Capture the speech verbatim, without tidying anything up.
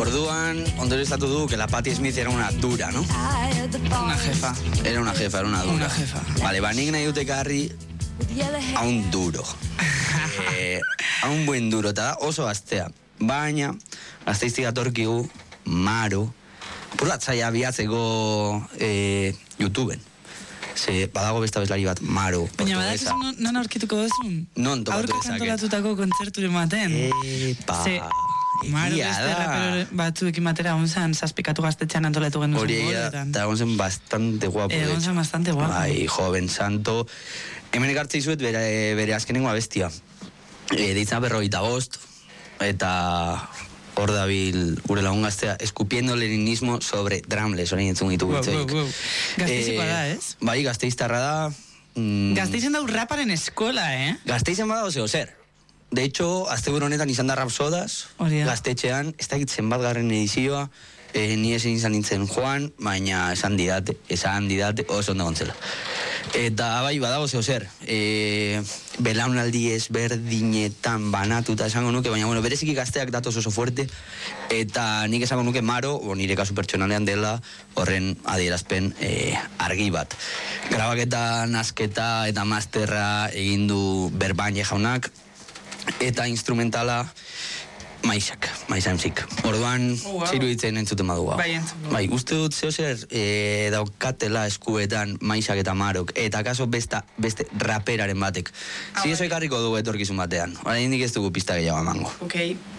Orduan, ondorioztatu du que la Patti Smith era una dura, ¿no? Una jefa. Era una jefa, era una dura. Una jefa. Vale, ba, nik nahi dute ekarri a un duro. eh, a un buen duro, eta da oso gaztea. Baina, gazteiztik atorkigu, Maro, purbatzaia biatzeko eh, YouTubeen. Ze, badago besta bezlari bat, Maro, Baina portuguesa. badakizu non aurkituko duzun? Non topatu Aurko dezaket. kantolatutako kontzerturen baten. Epa, Ze, Maro egia beste da. rapero batzuekin batera egon zen zazpikatu gaztetxean antolatu genuen Hori egia, eta egon zen bastante guapo. Egon zen bastante guapo. Bai, joven santo. Hemen ekartzei zuet bere, bere azkenengo abestia. E, Deitza berrogeita bost, eta hor dabil gure lagun gaztea, escupiendo leninismo sobre drumless, orain entzun ditu Wow, gitzoik. wow, wow. Gazteizikoa da, ez? Bai, gazteiztarra da. Mm, Gazteizen dau raparen eskola, eh? Gazteizen badago zeo zer. De hecho, asteburu honetan izan da Rapsodas, Hori da. gaztetxean, ez dakit zenbat garren edizioa, eh, ni ezin izan nintzen joan, baina esan didate, esan didate, oso ondo gontzela. Eta bai, badago zeo zer, e, belaunaldi ezberdinetan banatuta esango nuke, baina bueno, bereziki gazteak datoz oso fuerte, eta nik esango nuke Maro, o nire kasu pertsonalean dela, horren adierazpen e, argi bat. Grabaketa, nasketa eta masterra egin du Berbaine jaunak, eta instrumentala Maisak, Maisamzik. Orduan, Oh, wow. txiru ditzen entzuten badua. Bai, entzun dugu. Bai, uste dut zeo zer e, daukatela eskuetan Maisak eta Marok, eta kaso besta, beste raperaren batek. Ah, Zi bai. eso ekarriko dugu etorkizun batean. Orain indik ez dugu pista gehiago emango. Ok.